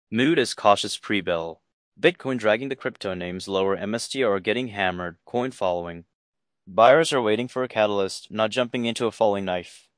Mood is cautious pre-bell. Bitcoin dragging the crypto names lower, MSTR are getting hammered, coin following. Buyers are waiting for a catalyst, not jumping into a falling knife.